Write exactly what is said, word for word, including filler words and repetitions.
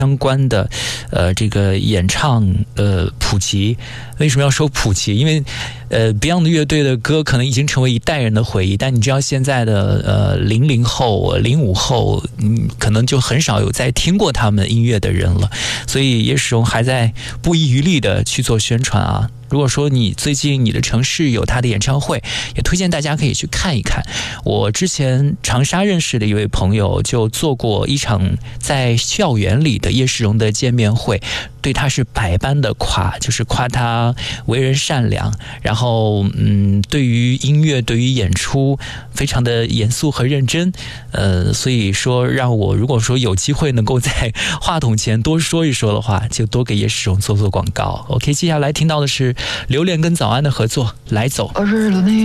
相关的呃这个演唱呃普及。为什么要说普及？因为呃 Beyond 乐队的歌可能已经成为一代人的回忆，但你知道现在的呃零零后、零五后，嗯，可能就很少有在听过他们音乐的人了，所以叶世荣还在不遗余力的去做宣传啊。如果说你最近你的城市有他的演唱会，也推荐大家可以去看一看。我之前长沙认识的一位朋友就做过一场在校园里的叶世荣的见面会，对他是百般的夸，就是夸他为人善良，然后嗯，对于音乐对于演出非常的严肃和认真，呃，所以说让我如果说有机会能够在话筒前多说一说的话，就多给叶世荣做做广告。 OK， 接下来听到的是榴莲跟早安的合作，来走。